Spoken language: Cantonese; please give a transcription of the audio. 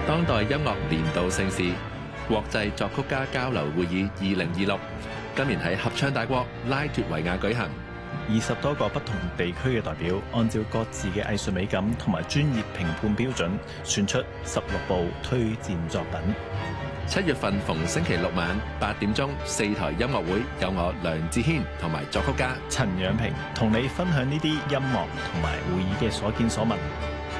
當代音樂年度盛事國際作曲家交流會議2026，今年喺合唱大國拉脫維亞舉行。 20多個不同地區嘅代表，按照各自嘅藝術美感同埋專業評判標準，選出16部推薦作品。 7月份逢星期六晚8點鐘，4台音樂會有我梁志軒同埋作曲家陳仰平同你分享呢啲音樂同埋會議嘅所見所聞。